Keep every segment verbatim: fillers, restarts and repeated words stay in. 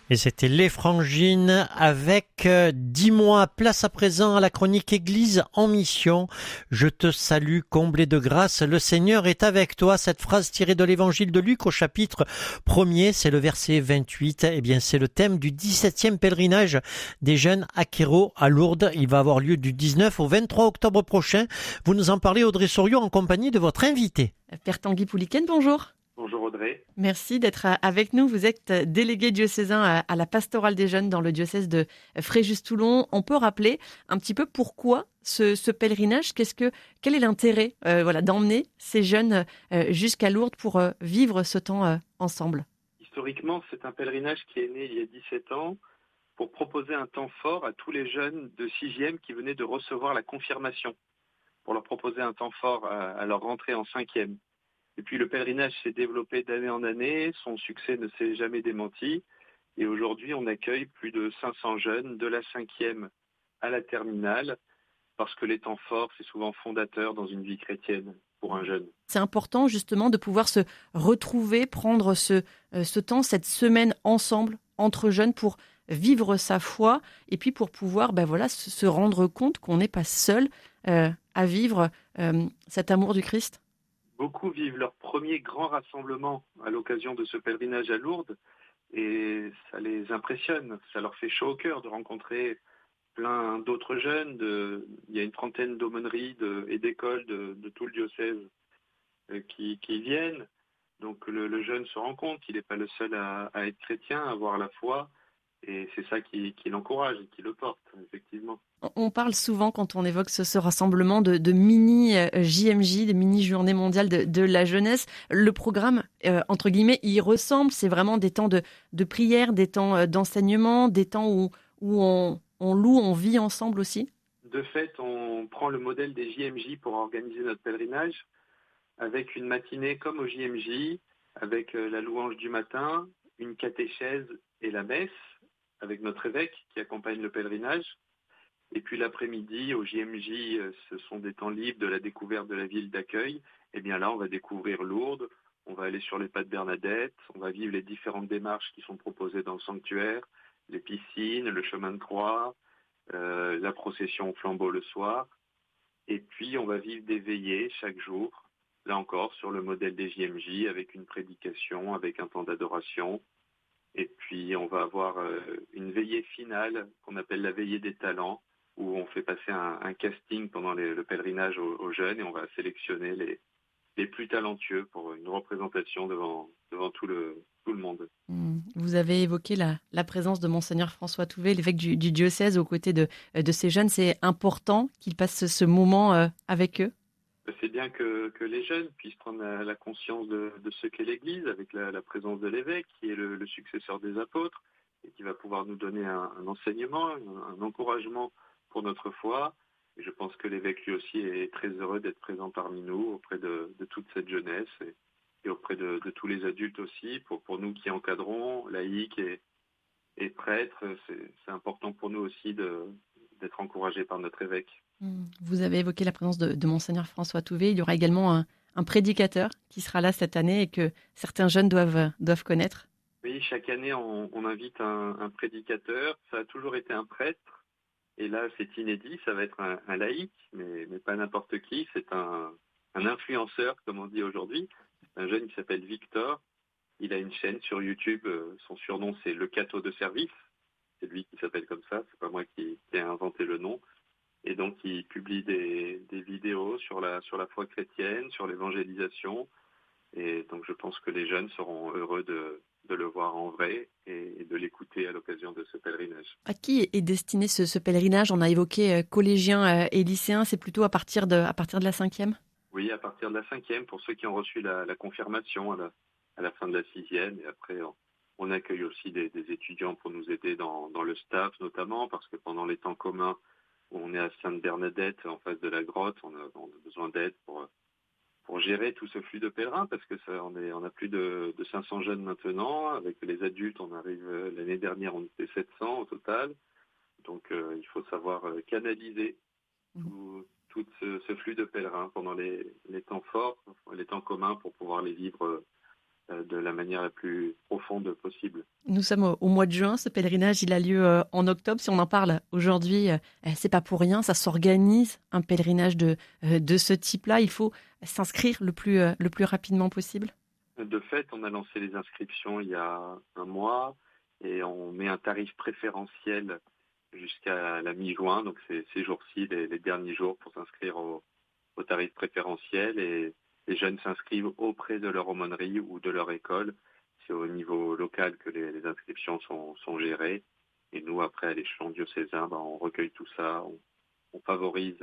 Et c'était les Frangines avec euh, dix mois. Place à présent à la chronique Église en mission. Je te salue, comblé de grâce. Le Seigneur est avec toi. Cette phrase tirée de l'évangile de Luc au chapitre premier, c'est le verset vingt-huit. Eh bien, c'est le thème du dix-septième pèlerinage des jeunes à Quéros à Lourdes. Il va avoir lieu du dix-neuf au vingt-trois octobre prochain. Vous nous en parlez, Audrey Soriot, en compagnie de votre invité. Père Tanguy Pouliken, bonjour. Bonjour Audrey. Merci d'être avec nous. Vous êtes délégué diocésain à la pastorale des jeunes dans le diocèse de Fréjus-Toulon. On peut rappeler un petit peu pourquoi ce, ce pèlerinage, qu'est-ce que, quel est l'intérêt euh, voilà, d'emmener ces jeunes euh, jusqu'à Lourdes pour euh, vivre ce temps euh, ensemble? Historiquement, c'est un pèlerinage qui est né il y a dix-sept ans pour proposer un temps fort à tous les jeunes de sixième qui venaient de recevoir la confirmation, pour leur proposer un temps fort à, à leur rentrée en cinquième. Et puis le pèlerinage s'est développé d'année en année, son succès ne s'est jamais démenti. Et aujourd'hui, on accueille plus de cinq cents jeunes de la cinquième à la terminale, parce que les temps forts, c'est souvent fondateur dans une vie chrétienne pour un jeune. C'est important justement de pouvoir se retrouver, prendre ce, euh, ce temps, cette semaine ensemble, entre jeunes, pour vivre sa foi et puis pour pouvoir ben voilà, se, se rendre compte qu'on n'est pas seul euh, à vivre euh, cet amour du Christ. Beaucoup vivent leur premier grand rassemblement à l'occasion de ce pèlerinage à Lourdes et ça les impressionne, ça leur fait chaud au cœur de rencontrer plein d'autres jeunes. De, il y a une trentaine d'aumôneries de, et d'écoles de, de tout le diocèse euh, qui, qui viennent. Donc le, le jeune se rend compte qu'il n'est pas le seul à, à être chrétien, à avoir la foi. Et c'est ça qui, qui l'encourage et qui le porte, effectivement. On parle souvent, quand on évoque ce, ce rassemblement, de, de mini-J M J, de mini-journée mondiale de, de la jeunesse. Le programme, euh, entre guillemets, y ressemble. C'est vraiment des temps de, de prière, des temps d'enseignement, des temps où, où on, on loue, on vit ensemble aussi. De fait, on prend le modèle des J M J pour organiser notre pèlerinage, avec une matinée comme au J M J, avec la louange du matin, une catéchèse et la messe, avec notre évêque qui accompagne le pèlerinage. Et puis l'après-midi, au J M J, ce sont des temps libres de la découverte de la ville d'accueil. Et bien là, on va découvrir Lourdes, on va aller sur les pas de Bernadette, on va vivre les différentes démarches qui sont proposées dans le sanctuaire, les piscines, le chemin de croix, euh, la procession au flambeau le soir. Et puis on va vivre des veillées chaque jour, là encore sur le modèle des J M J, avec une prédication, avec un temps d'adoration. Et puis on va avoir euh, une veillée finale qu'on appelle la veillée des talents, où on fait passer un, un casting pendant les, le pèlerinage aux, aux jeunes et on va sélectionner les, les plus talentueux pour une représentation devant, devant tout, le, tout le monde. Vous avez évoqué la, la présence de Monseigneur François Touvet, l'évêque du, du diocèse, aux côtés de, de ces jeunes. C'est important qu'ils passent ce, ce moment euh, avec eux? C'est bien que, que les jeunes puissent prendre la, la conscience de, de ce qu'est l'Église, avec la, la présence de l'évêque, qui est le, le successeur des apôtres, et qui va pouvoir nous donner un, un enseignement, un, un encouragement pour notre foi. Et je pense que l'évêque lui aussi est très heureux d'être présent parmi nous, auprès de, de toute cette jeunesse, et, et auprès de, de tous les adultes aussi. Pour, pour nous qui encadrons, laïcs et, et prêtres, c'est, c'est important pour nous aussi de, d'être encouragés par notre évêque. Vous avez évoqué la présence de, de Monseigneur François Touvet. Il y aura également un, un prédicateur qui sera là cette année et que certains jeunes doivent, doivent connaître. Oui, chaque année, on, on invite un, un prédicateur. Ça a toujours été un prêtre. Et là, c'est inédit. Ça va être un, un laïc, mais, mais pas n'importe qui. C'est un, un influenceur, comme on dit aujourd'hui. C'est un jeune qui s'appelle Victor. Il a une chaîne sur YouTube. Son surnom, c'est Le Cateau de Service. C'est lui qui s'appelle comme ça. C'est pas moi qui, qui ai inventé le nom. Et donc, il publie des, des vidéos sur la, sur la foi chrétienne, sur l'évangélisation. Et donc, je pense que les jeunes seront heureux de, de le voir en vrai et, et de l'écouter à l'occasion de ce pèlerinage. À qui est destiné ce, ce pèlerinage? On a évoqué collégiens et lycéens. C'est plutôt à partir de, à partir de la cinquième? Oui, à partir de la cinquième, pour ceux qui ont reçu la, la confirmation à la, à la fin de la sixième. Et après, on, on accueille aussi des, des étudiants pour nous aider dans, dans le staff, notamment, parce que pendant les temps communs, on est à Sainte-Bernadette, en face de la grotte. On a, on a besoin d'aide pour, pour gérer tout ce flux de pèlerins, parce que ça, on, est, on a plus de, de cinq cents jeunes maintenant. Avec les adultes, on arrive l'année dernière, on était sept cents au total. Donc, euh, il faut savoir canaliser tout, tout ce, ce flux de pèlerins pendant les, les temps forts, les temps communs, pour pouvoir les vivre euh, de la manière la plus profonde possible. Nous sommes au, au mois de juin. Ce pèlerinage, il a lieu euh, en octobre. Si on en parle aujourd'hui, euh, c'est pas pour rien. Ça s'organise, un pèlerinage de, euh, de ce type-là. Il faut s'inscrire le plus, euh, le plus rapidement possible. De fait, on a lancé les inscriptions il y a un mois et on met un tarif préférentiel jusqu'à la mi-juin. Donc, c'est ces jours-ci, les, les derniers jours pour s'inscrire au, au tarif préférentiel. Et les jeunes s'inscrivent auprès de leur aumônerie ou de leur école. C'est au niveau local que les, les inscriptions sont, sont gérées. Et nous, après, à l'échelon diocésain, ben, on recueille tout ça. On, on favorise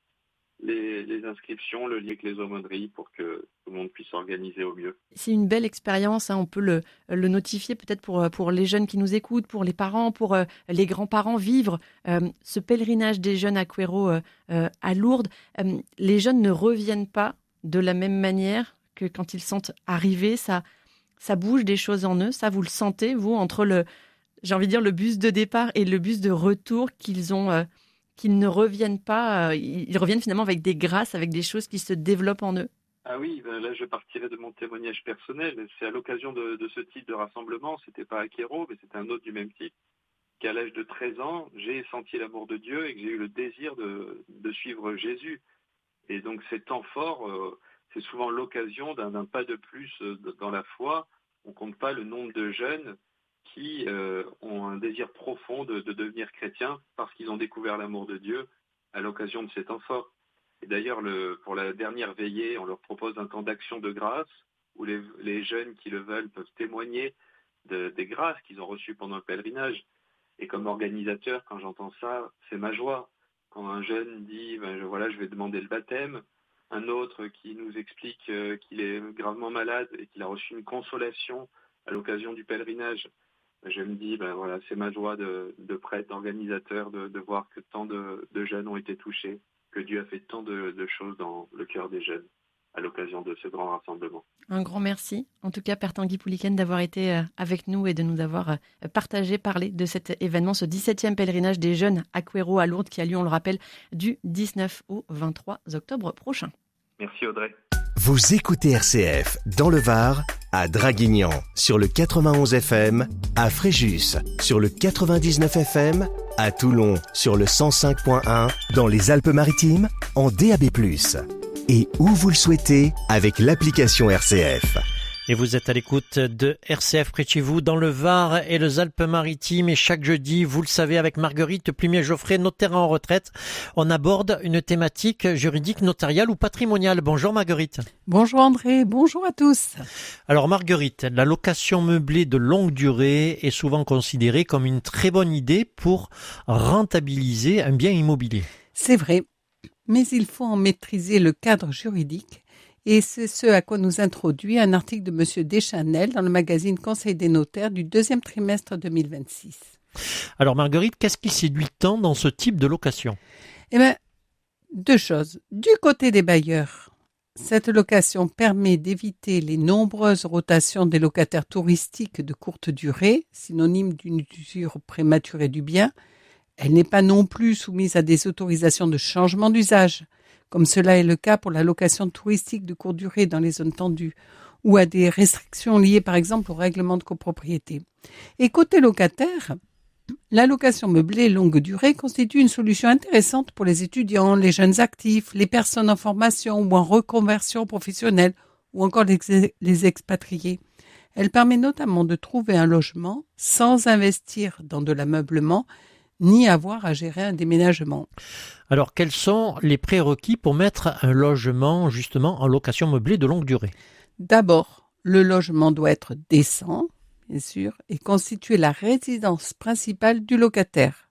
les, les inscriptions, le lien avec les aumôneries pour que tout le monde puisse s'organiser au mieux. C'est une belle expérience, hein. On peut le, le notifier peut-être pour, pour les jeunes qui nous écoutent, pour les parents, pour euh, les grands-parents, vivre euh, ce pèlerinage des jeunes à Quero euh, euh, à Lourdes. Euh, les jeunes ne reviennent pas de la même manière que quand ils sont arrivés. Ça, ça bouge des choses en eux, ça vous le sentez, vous, entre le, j'ai envie de dire, le bus de départ et le bus de retour qu'ils ont... Euh, qu'ils ne reviennent pas, euh, ils reviennent finalement avec des grâces, avec des choses qui se développent en eux. Ah oui, ben là je partirai de mon témoignage personnel. C'est à l'occasion de, de ce type de rassemblement, c'était pas à Quero, mais c'était un autre du même type, qu'à l'âge de treize ans, j'ai senti l'amour de Dieu et que j'ai eu le désir de, de suivre Jésus. Et donc ces temps forts, euh, c'est souvent l'occasion d'un, d'un pas de plus euh, dans la foi. On compte pas le nombre de jeunes qui euh, ont un désir profond de, de devenir chrétiens parce qu'ils ont découvert l'amour de Dieu à l'occasion de ces temps forts. Et d'ailleurs, le, pour la dernière veillée, on leur propose un temps d'action de grâce où les, les jeunes qui le veulent peuvent témoigner de, des grâces qu'ils ont reçues pendant le pèlerinage. Et comme organisateur, quand j'entends ça, c'est ma joie. Quand un jeune dit ben, « voilà, je vais demander le baptême », un autre qui nous explique euh, qu'il est gravement malade et qu'il a reçu une consolation à l'occasion du pèlerinage, je me dis, ben voilà, c'est ma joie de, de prêtre, d'organisateur, de, de voir que tant de, de jeunes ont été touchés, que Dieu a fait tant de, de choses dans le cœur des jeunes à l'occasion de ce grand rassemblement. Un grand merci, en tout cas, Père Tanguy Pouliken, d'avoir été avec nous et de nous avoir partagé, parlé de cet événement, ce dix-septième pèlerinage des jeunes à Quero à Lourdes, qui a lieu, on le rappelle, du dix-neuf au vingt-trois octobre prochain. Merci Audrey. Vous écoutez R C F dans le Var, à Draguignan sur le quatre-vingt-onze F M, à Fréjus sur le quatre-vingt-dix-neuf F M, à Toulon sur le cent cinq point un, dans les Alpes-Maritimes en D A B plus. Et où vous le souhaitez avec l'application R C F. Et vous êtes à l'écoute de R C F près de chez vous, dans le Var et les Alpes-Maritimes. Et chaque jeudi, vous le savez, avec Marguerite Plumier-Geoffrey, notaire en retraite, on aborde une thématique juridique, notariale ou patrimoniale. Bonjour Marguerite. Bonjour André, bonjour à tous. Alors Marguerite, la location meublée de longue durée est souvent considérée comme une très bonne idée pour rentabiliser un bien immobilier. C'est vrai, mais il faut en maîtriser le cadre juridique. Et c'est ce à quoi nous introduit un article de Monsieur Deschanel dans le magazine Conseil des notaires du deuxième trimestre deux mille vingt-six. Alors Marguerite, qu'est-ce qui séduit tant dans ce type de location ? Eh bien, deux choses. Du côté des bailleurs, cette location permet d'éviter les nombreuses rotations des locataires touristiques de courte durée, synonyme d'une usure prématurée du bien. Elle n'est pas non plus soumise à des autorisations de changement d'usage, comme cela est le cas pour la location touristique de courte durée dans les zones tendues, ou à des restrictions liées par exemple au règlement de copropriété. Et côté locataire, la location meublée longue durée constitue une solution intéressante pour les étudiants, les jeunes actifs, les personnes en formation ou en reconversion professionnelle, ou encore les, les expatriés. Elle permet notamment de trouver un logement sans investir dans de l'ameublement, ni avoir à gérer un déménagement. Alors, quels sont les prérequis pour mettre un logement justement en location meublée de longue durée ? D'abord, le logement doit être décent, bien sûr, et constituer la résidence principale du locataire.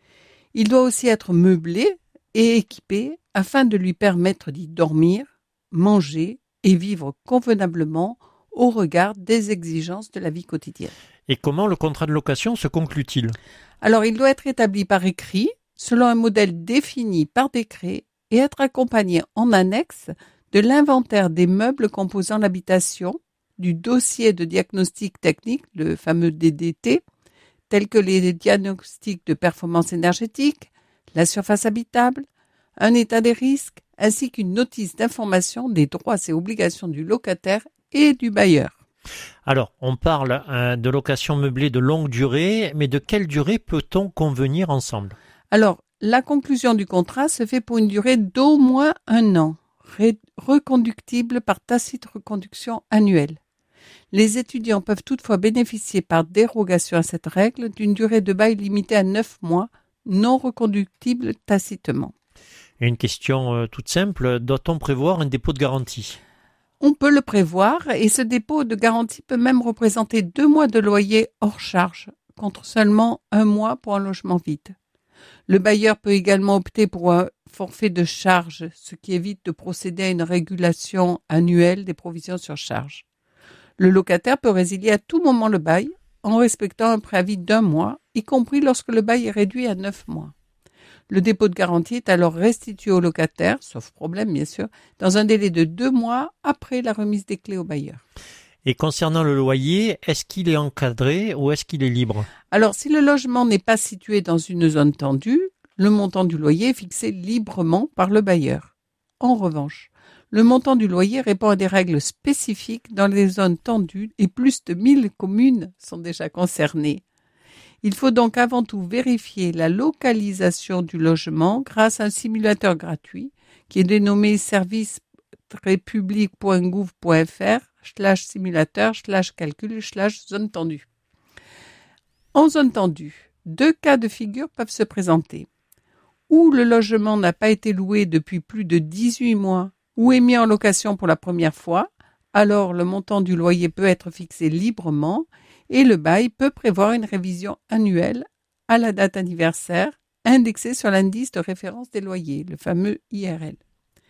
Il doit aussi être meublé et équipé afin de lui permettre d'y dormir, manger et vivre convenablement au regard des exigences de la vie quotidienne. Et comment le contrat de location se conclut-il ? Alors, il doit être établi par écrit, selon un modèle défini par décret, et être accompagné en annexe de l'inventaire des meubles composant l'habitation, du dossier de diagnostic technique, le fameux D D T, tels que les diagnostics de performance énergétique, la surface habitable, un état des risques, ainsi qu'une notice d'information des droits et obligations du locataire et du bailleur. Alors, on parle euh, de location meublée de longue durée, mais de quelle durée peut-on convenir ensemble ? Alors, la conclusion du contrat se fait pour une durée d'au moins un an, ré- reconductible par tacite reconduction annuelle. Les étudiants peuvent toutefois bénéficier par dérogation à cette règle d'une durée de bail limitée à neuf mois, non reconductible tacitement. Et une question euh, toute simple, doit-on prévoir un dépôt de garantie ? On peut le prévoir et ce dépôt de garantie peut même représenter deux mois de loyer hors charge, contre seulement un mois pour un logement vide. Le bailleur peut également opter pour un forfait de charge, ce qui évite de procéder à une régulation annuelle des provisions sur charge. Le locataire peut résilier à tout moment le bail en respectant un préavis d'un mois, y compris lorsque le bail est réduit à neuf mois. Le dépôt de garantie est alors restitué au locataire, sauf problème bien sûr, dans un délai de deux mois après la remise des clés au bailleur. Et concernant le loyer, est-ce qu'il est encadré ou est-ce qu'il est libre ? Alors, si le logement n'est pas situé dans une zone tendue, le montant du loyer est fixé librement par le bailleur. En revanche, le montant du loyer répond à des règles spécifiques dans les zones tendues et plus de mille communes sont déjà concernées. Il faut donc avant tout vérifier la localisation du logement grâce à un simulateur gratuit qui est dénommé service republic point gouv point fr slash simulateur slash calcul slash zone tendue. En zone tendue, deux cas de figure peuvent se présenter. Ou le logement n'a pas été loué depuis plus de dix-huit mois ou est mis en location pour la première fois, alors le montant du loyer peut être fixé librement et le bail peut prévoir une révision annuelle à la date anniversaire indexée sur l'indice de référence des loyers, le fameux I R L.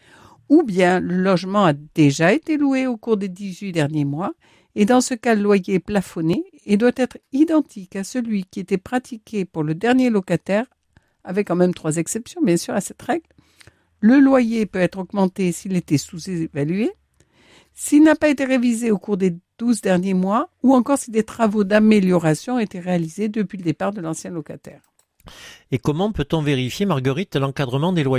Ou bien le logement a déjà été loué au cours des dix-huit derniers mois et dans ce cas le loyer est plafonné et doit être identique à celui qui était pratiqué pour le dernier locataire, avec quand même trois exceptions bien sûr à cette règle. Le loyer peut être augmenté s'il était sous-évalué, s'il n'a pas été révisé au cours des douze derniers mois ou encore si des travaux d'amélioration ont été réalisés depuis le départ de l'ancien locataire. Et comment peut-on vérifier, Marguerite, l'encadrement des loyers ?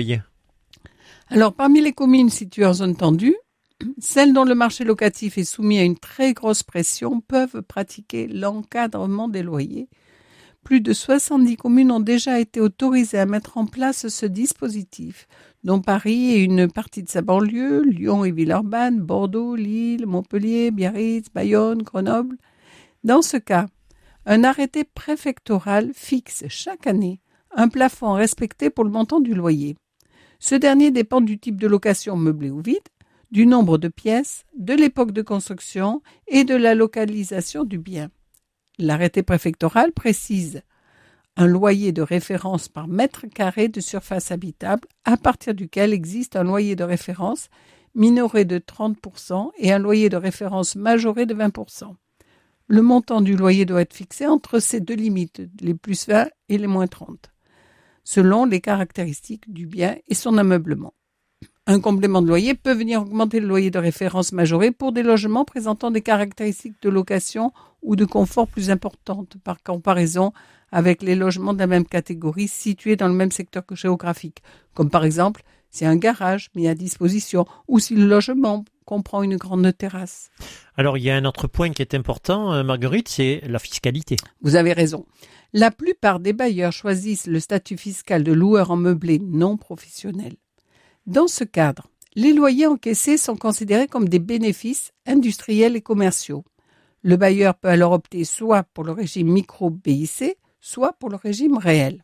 Alors, parmi les communes situées en zone tendue, celles dont le marché locatif est soumis à une très grosse pression peuvent pratiquer l'encadrement des loyers. Plus de soixante-dix communes ont déjà été autorisées à mettre en place ce dispositif, dont Paris et une partie de sa banlieue, Lyon et Villeurbanne, Bordeaux, Lille, Montpellier, Biarritz, Bayonne, Grenoble. Dans ce cas, un arrêté préfectoral fixe chaque année un plafond respecté pour le montant du loyer. Ce dernier dépend du type de location meublée ou vide, du nombre de pièces, de l'époque de construction et de la localisation du bien. L'arrêté préfectoral précise un loyer de référence par mètre carré de surface habitable à partir duquel existe un loyer de référence minoré de trente pour cent et un loyer de référence majoré de vingt pour cent. Le montant du loyer doit être fixé entre ces deux limites, les plus vingt et les moins trente, selon les caractéristiques du bien et son ameublement. Un complément de loyer peut venir augmenter le loyer de référence majoré pour des logements présentant des caractéristiques de location ou de confort plus importantes par comparaison avec les logements de la même catégorie situés dans le même secteur géographique, comme par exemple si un garage mis à disposition ou si le logement comprend une grande terrasse. Alors, il y a un autre point qui est important, Marguerite, c'est la fiscalité. Vous avez raison. La plupart des bailleurs choisissent le statut fiscal de loueur en meublé non professionnel. Dans ce cadre, les loyers encaissés sont considérés comme des bénéfices industriels et commerciaux. Le bailleur peut alors opter soit pour le régime micro-B I C, soit pour le régime réel.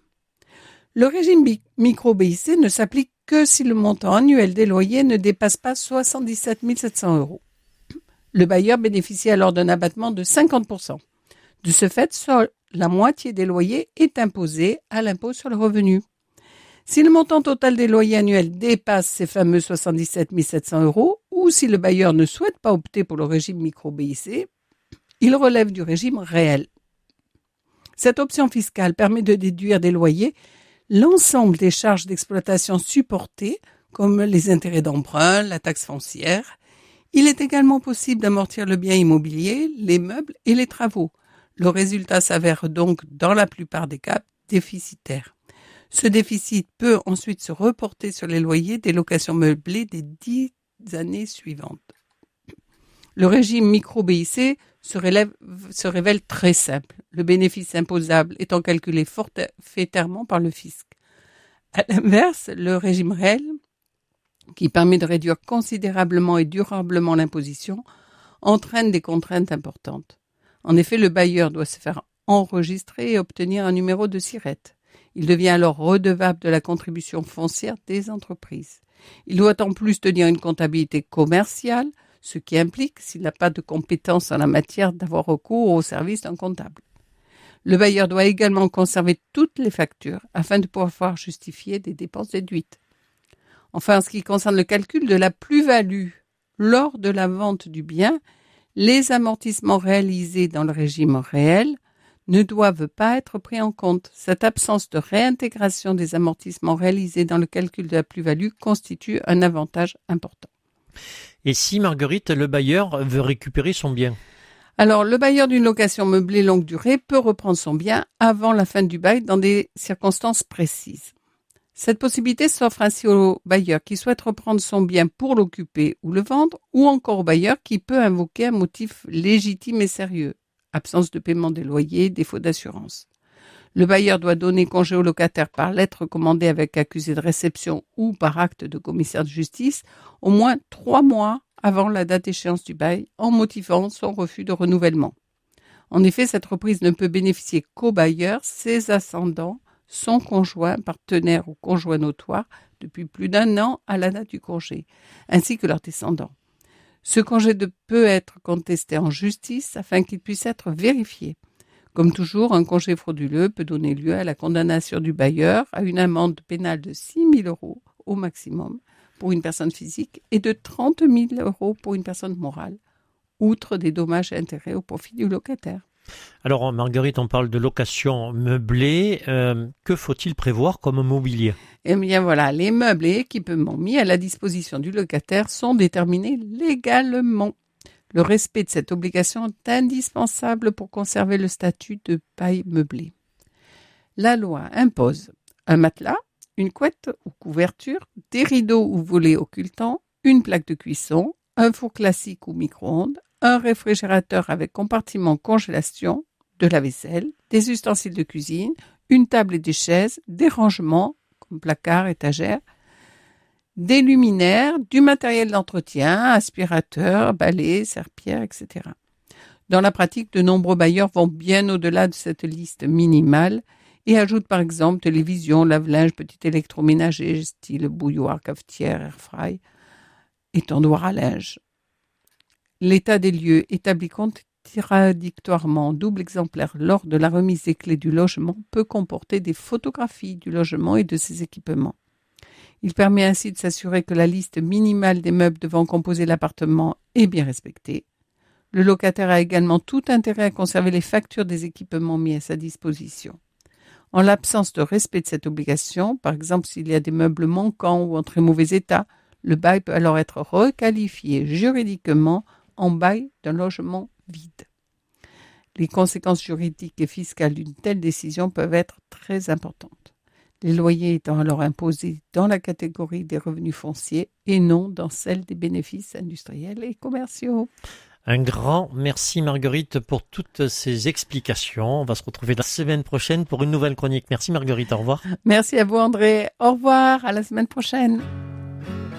Le régime micro-B I C ne s'applique que si le montant annuel des loyers ne dépasse pas soixante-dix-sept mille sept cents euros. Le bailleur bénéficie alors d'un abattement de cinquante pour cent. De ce fait, seule la moitié des loyers est imposée à l'impôt sur le revenu. Si le montant total des loyers annuels dépasse ces fameux soixante-dix-sept mille sept cents euros ou si le bailleur ne souhaite pas opter pour le régime micro-B I C, il relève du régime réel. Cette option fiscale permet de déduire des loyers l'ensemble des charges d'exploitation supportées, comme les intérêts d'emprunt, la taxe foncière. Il est également possible d'amortir le bien immobilier, les meubles et les travaux. Le résultat s'avère donc, dans la plupart des cas, déficitaire. Ce déficit peut ensuite se reporter sur les loyers des locations meublées des dix années suivantes. Le régime micro-B I C se, relève, se révèle très simple, le bénéfice imposable étant calculé forfaitairement par le fisc. À l'inverse, le régime réel, qui permet de réduire considérablement et durablement l'imposition, entraîne des contraintes importantes. En effet, le bailleur doit se faire enregistrer et obtenir un numéro de SIRET. Il devient alors redevable de la contribution foncière des entreprises. Il doit en plus tenir une comptabilité commerciale, ce qui implique, s'il n'a pas de compétences en la matière, d'avoir recours au service d'un comptable. Le bailleur doit également conserver toutes les factures afin de pouvoir justifier des dépenses déduites. Enfin, en ce qui concerne le calcul de la plus-value lors de la vente du bien, les amortissements réalisés dans le régime réel ne doivent pas être pris en compte. Cette absence de réintégration des amortissements réalisés dans le calcul de la plus-value constitue un avantage important. Et si, Marguerite, le bailleur veut récupérer son bien ? Alors, le bailleur d'une location meublée longue durée peut reprendre son bien avant la fin du bail dans des circonstances précises. Cette possibilité s'offre ainsi au bailleur qui souhaite reprendre son bien pour l'occuper ou le vendre, ou encore au bailleur qui peut invoquer un motif légitime et sérieux, absence de paiement des loyers, défaut d'assurance. Le bailleur doit donner congé au locataire par lettre commandée avec accusé de réception ou par acte de commissaire de justice au moins trois mois avant la date d'échéance du bail, en motivant son refus de renouvellement. En effet, cette reprise ne peut bénéficier qu'au bailleur, ses ascendants, son conjoint, partenaire ou conjoint notoire depuis plus d'un an à la date du congé, ainsi que leurs descendants. Ce congé de peut être contesté en justice afin qu'il puisse être vérifié. Comme toujours, un congé frauduleux peut donner lieu à la condamnation du bailleur à une amende pénale de six mille euros au maximum pour une personne physique et de trente mille euros pour une personne morale, outre des dommages et intérêts au profit du locataire. Alors, Marguerite, on parle de location meublée. Euh, que faut-il prévoir comme mobilier ? Eh bien voilà, les meubles et équipements mis à la disposition du locataire sont déterminés légalement. Le respect de cette obligation est indispensable pour conserver le statut de bail meublé. La loi impose un matelas, une couette ou couverture, des rideaux ou volets occultants, une plaque de cuisson, un four classique ou micro-ondes, un réfrigérateur avec compartiment congélation, de la vaisselle, des ustensiles de cuisine, une table et des chaises, des rangements comme placards, étagères, des luminaires, du matériel d'entretien, aspirateur, balai, serpillère, et cetera. Dans la pratique, de nombreux bailleurs vont bien au-delà de cette liste minimale et ajoutent par exemple télévision, lave-linge, petit électroménager, style bouilloire, cafetière, airfry, étendoir à linge. L'état des lieux établi contradictoirement en double exemplaire lors de la remise des clés du logement peut comporter des photographies du logement et de ses équipements. Il permet ainsi de s'assurer que la liste minimale des meubles devant composer l'appartement est bien respectée. Le locataire a également tout intérêt à conserver les factures des équipements mis à sa disposition. En l'absence de respect de cette obligation, par exemple s'il y a des meubles manquants ou en très mauvais état, le bail peut alors être requalifié juridiquement en bail d'un logement vide. Les conséquences juridiques et fiscales d'une telle décision peuvent être très importantes. Les loyers étant alors imposés dans la catégorie des revenus fonciers et non dans celle des bénéfices industriels et commerciaux. Un grand merci Marguerite pour toutes ces explications. On va se retrouver la semaine prochaine pour une nouvelle chronique. Merci Marguerite, au revoir. Merci à vous André, au revoir, à la semaine prochaine.